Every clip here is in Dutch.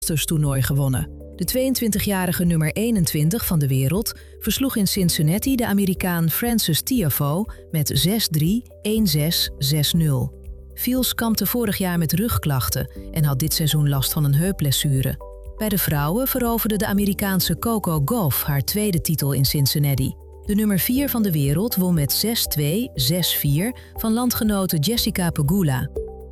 Masters-toernooi gewonnen. De 22-jarige nummer 21 van de wereld versloeg in Cincinnati de Amerikaan Frances Tiafoe met 6-3, 1-6, 6-0. Fils kampte vorig jaar met rugklachten en had dit seizoen last van een heupblessure. Bij de vrouwen veroverde de Amerikaanse Coco Gauff haar tweede titel in Cincinnati. De nummer 4 van de wereld won met 6-2, 6-4 van landgenote Jessica Pegula.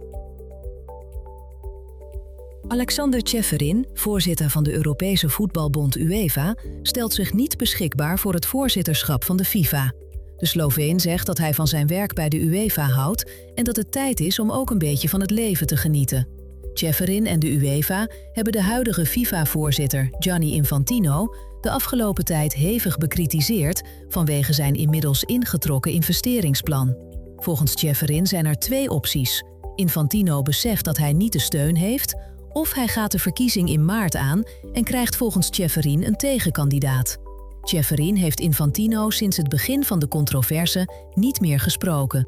Alexander Čeferin, voorzitter van de Europese voetbalbond UEFA, stelt zich niet beschikbaar voor het voorzitterschap van de FIFA. De Sloveen zegt dat hij van zijn werk bij de UEFA houdt en dat het tijd is om ook een beetje van het leven te genieten. Čeferin en de UEFA hebben de huidige FIFA-voorzitter Gianni Infantino de afgelopen tijd hevig bekritiseerd vanwege zijn inmiddels ingetrokken investeringsplan. Volgens Čeferin zijn er 2 opties. Infantino beseft dat hij niet de steun heeft, of hij gaat de verkiezing in maart aan en krijgt volgens Čeferin een tegenkandidaat. Čeferin heeft Infantino sinds het begin van de controverse niet meer gesproken.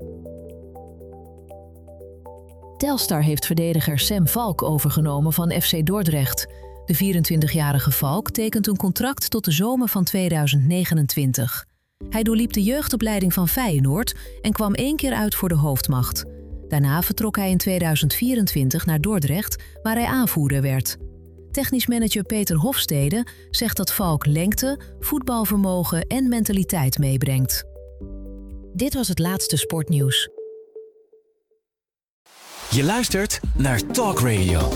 Telstar heeft verdediger Sam Valk overgenomen van FC Dordrecht. De 24-jarige Valk tekent een contract tot de zomer van 2029. Hij doorliep de jeugdopleiding van Feyenoord en kwam 1 keer uit voor de hoofdmacht. Daarna vertrok hij in 2024 naar Dordrecht, waar hij aanvoerder werd. Technisch manager Peter Hofstede zegt dat Valk lengte, voetbalvermogen en mentaliteit meebrengt. Dit was het laatste sportnieuws. Je luistert naar Talk Radio.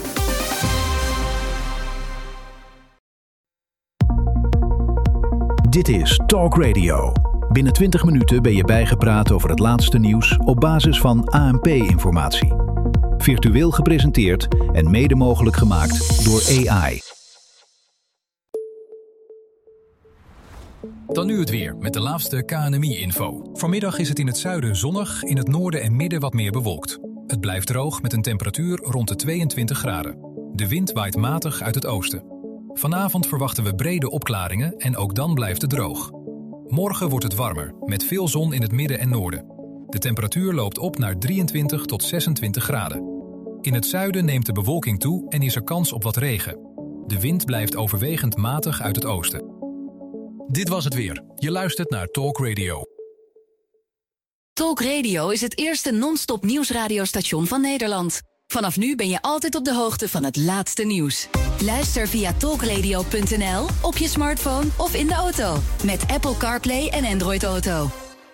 Dit is Talk Radio. Binnen 20 minuten ben je bijgepraat over het laatste nieuws op basis van ANP-informatie. Virtueel gepresenteerd en mede mogelijk gemaakt door AI. Dan nu het weer met de laatste KNMI-info. Vanmiddag is het in het zuiden zonnig, in het noorden en midden wat meer bewolkt. Het blijft droog met een temperatuur rond de 22 graden. De wind waait matig uit het oosten. Vanavond verwachten we brede opklaringen en ook dan blijft het droog. Morgen wordt het warmer, met veel zon in het midden en noorden. De temperatuur loopt op naar 23 tot 26 graden. In het zuiden neemt de bewolking toe en is er kans op wat regen. De wind blijft overwegend matig uit het oosten. Dit was het weer. Je luistert naar Talk Radio. Talk Radio is het eerste non-stop nieuwsradiostation van Nederland. Vanaf nu ben je altijd op de hoogte van het laatste nieuws. Luister via talkradio.nl, op je smartphone of in de auto. Met Apple CarPlay en Android Auto.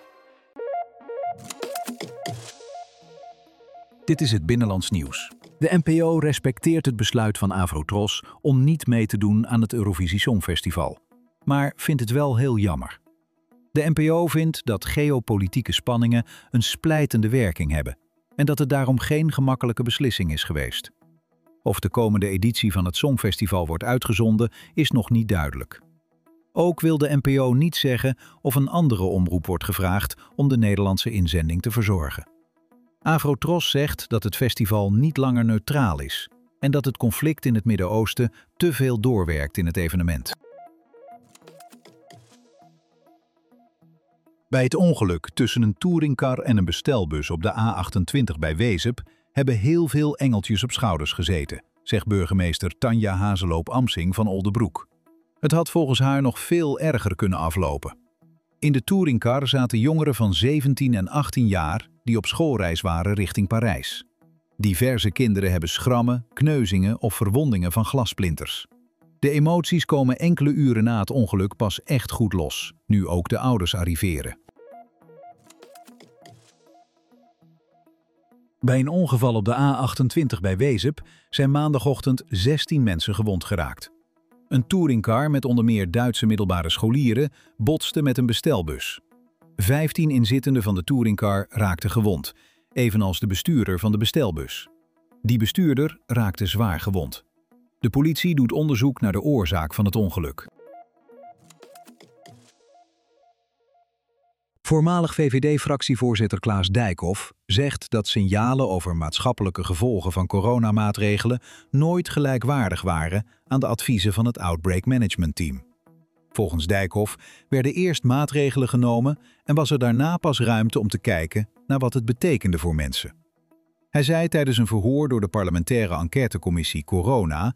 Dit is het Binnenlands Nieuws. De NPO respecteert het besluit van Avrotros om niet mee te doen aan het Eurovisie Songfestival. Maar vindt het wel heel jammer. De NPO vindt dat geopolitieke spanningen een splijtende werking hebben en dat het daarom geen gemakkelijke beslissing is geweest. Of de komende editie van het Songfestival wordt uitgezonden, is nog niet duidelijk. Ook wil de NPO niet zeggen of een andere omroep wordt gevraagd om de Nederlandse inzending te verzorgen. Avrotros zegt dat het festival niet langer neutraal is en dat het conflict in het Midden-Oosten te veel doorwerkt in het evenement. Bij het ongeluk tussen een touringcar en een bestelbus op de A28 bij Wezep hebben heel veel engeltjes op schouders gezeten, zegt burgemeester Tanja Hazeloop-Amsing van Oldebroek. Het had volgens haar nog veel erger kunnen aflopen. In de touringcar zaten jongeren van 17 en 18 jaar die op schoolreis waren richting Parijs. Diverse kinderen hebben schrammen, kneuzingen of verwondingen van glassplinters. De emoties komen enkele uren na het ongeluk pas echt goed los, nu ook de ouders arriveren. Bij een ongeval op de A28 bij Wezep zijn maandagochtend 16 mensen gewond geraakt. Een touringcar met onder meer Duitse middelbare scholieren botste met een bestelbus. 15 inzittenden van de touringcar raakten gewond, evenals de bestuurder van de bestelbus. Die bestuurder raakte zwaar gewond. De politie doet onderzoek naar de oorzaak van het ongeluk. Voormalig VVD-fractievoorzitter Klaas Dijkhoff zegt dat signalen over maatschappelijke gevolgen van coronamaatregelen nooit gelijkwaardig waren aan de adviezen van het Outbreak Management Team. Volgens Dijkhoff werden eerst maatregelen genomen en was er daarna pas ruimte om te kijken naar wat het betekende voor mensen. Hij zei tijdens een verhoor door de parlementaire enquêtecommissie Corona